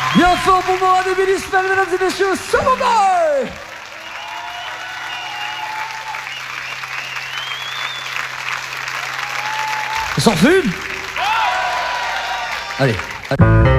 Bien fort pour Mourad et Billy Spell, mesdames et messieurs, Summer Boy. On s'en fume. Allez.